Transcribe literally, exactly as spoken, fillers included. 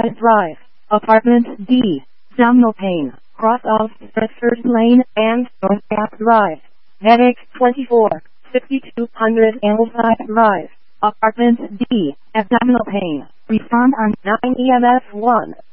Hillside Drive, Apartment D, abdominal pain, cross off Stratford Lane and North Gap Drive, headache twenty-four, fifty-two hundred Hillside Drive, Apartment D, abdominal pain, respond on nine E M S one.